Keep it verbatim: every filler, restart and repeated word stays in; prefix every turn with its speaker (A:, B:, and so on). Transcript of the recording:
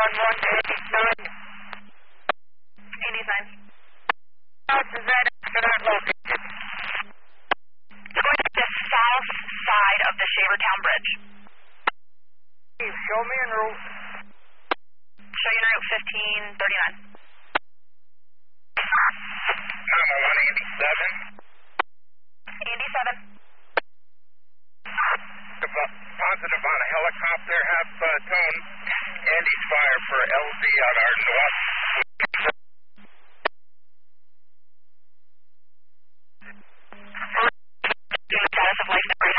A: one one to Andy's nine.
B: Andy's nine.
A: How is that accident located?
B: It's going to the south side of the Shavertown Bridge.
A: Steve, show me en route.
B: Show you en route fifteen thirty-nine.
C: nine one one, Andy seven.
B: Andy seven.
C: Positive on a helicopter, half uh, tone. Andy's fire for L Z on our north.